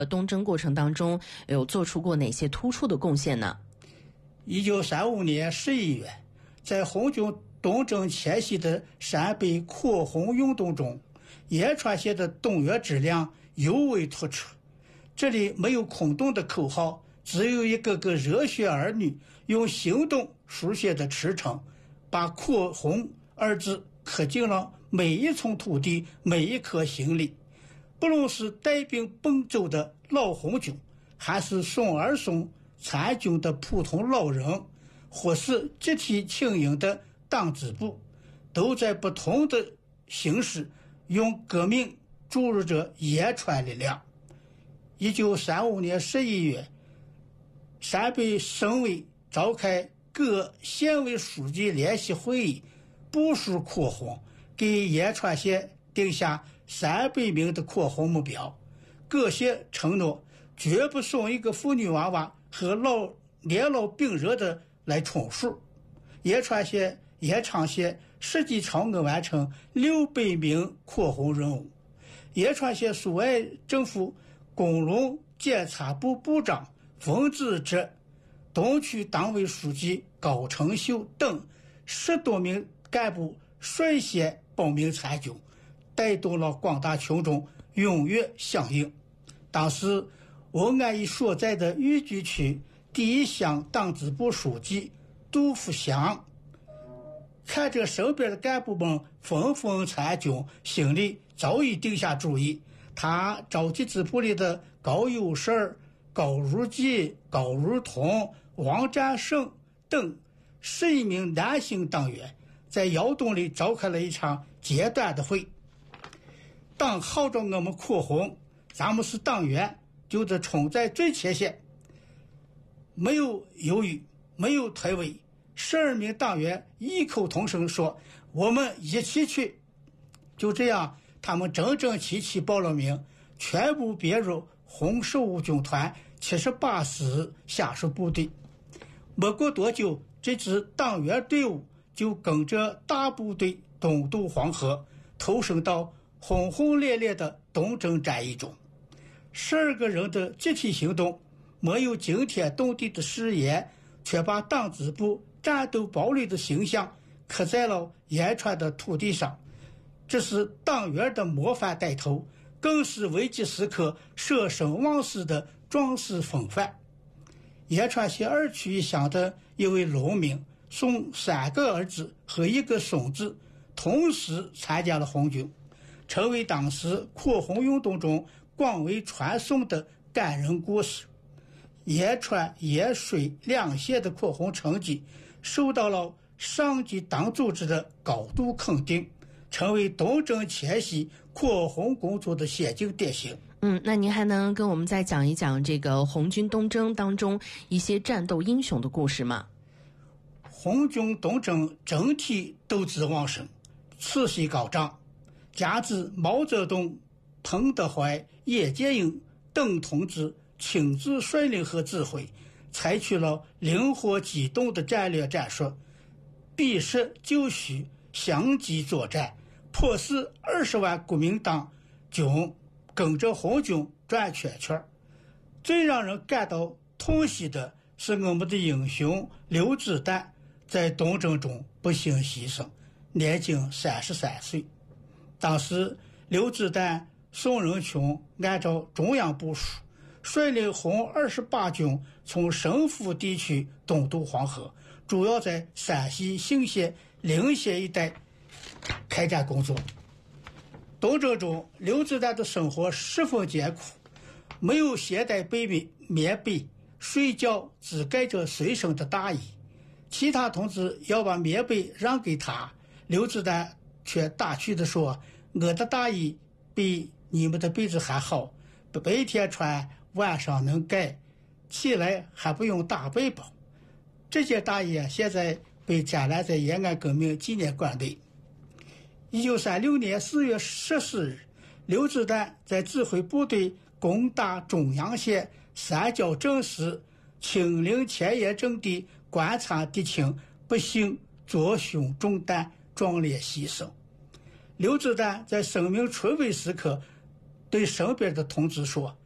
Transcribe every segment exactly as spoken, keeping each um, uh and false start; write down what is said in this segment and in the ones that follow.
东征过程当中有做出过哪些突出的贡献呢？ 一九三五年十一月，在红军东征前夕的陕北扩红运动中，延川县的动员质量尤为突出。这里没有空洞的口号，只有一个个热血儿女用行动书写的驰骋，把扩红二字刻进了每一寸土地，每一颗心里。不论是带兵奔走的老红军，还是送儿送参军的普通老人，或是集体请缨的党支部，都在不同的形式用革命注入着延川力量。一九三五年十一月，陕北省委召开各县委书记联席会议，部署扩红，给延川县定下三百名的扩红目标。各县承诺绝不送一个妇女娃娃和老年老病人的来充数。延川县、延昌县实际超额完成六百名扩红任务。延川县苏维埃政府工农检察部部长冯子哲、东区党委书记高成秀等十多名干部率先报名参军，带动了广大群众踊跃响应。当时我安邑所在的豫剧区第一乡党支部书记杜福祥看着身边的干部们纷纷参军，心里早已定下主意。他召集支部里的高有事、高如基、高如同、王占胜等十一名男性党员，在窑洞里召开了一场简短的会。党号召我们扩红，咱们是党员，就得冲在最前线，没有犹豫，没有退位。十二名党员异口同声说：“我们一起去。”就这样，他们整整齐齐报了名，全部编入红十五军团七十八师下属部队。没过多久，这支党员队伍就跟着大部队东渡黄河，投身到轰轰烈烈的东征战役中。十二个人的集体行动，没有惊天动地的誓言，却把党支部战斗堡垒的形象刻在了延川的土地上。这是党员的模范带头，更是危急时刻舍生忘死的壮士风范。延川县二区一乡的一位农民送三个儿子和一个孙子同时参加了红军，成为当时扩红运动中广为传颂的感人故事。延川、延水两县的扩红成绩受到了上级党组织的高度肯定，成为东征前夕扩红工作的先进典型。 嗯，那您还能跟我们再讲一讲这个红军东征当中一些战斗英雄的故事吗？ 红军东征整体斗志旺盛，士气高涨，加之毛泽东、彭德怀、叶剑英等同志亲自率领和指挥，采取了灵活机动的战略战术，避实就虚，相机作战，迫使二十万国民党军跟着红军转圈圈。最让人感到痛惜的是我们的英雄刘子丹在东征中不幸牺牲，年仅三十三岁。当时刘子丹、宋仁琼按照中央部署，率领红二十八军从省府地区东渡黄河，主要在山西忻县、临县一带开展工作。东征中，刘子丹的生活十分艰苦，没有携带被棉被，睡觉只盖着随身的大衣。其他同志要把棉被让给他，刘子丹却打趣地说：“我的大衣比你们的被子还好，白天穿，晚上能盖，起来还不用打背包。”这件大衣现在被展览在延安革命纪念馆内。一九三六年四月十四日，刘子丹在指挥部队攻打中阳县三角镇时，亲临前沿阵地观察敌情，不幸左胸中弹，壮烈牺牲。刘子丹在生命垂危时刻对身边的同志说：“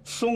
宋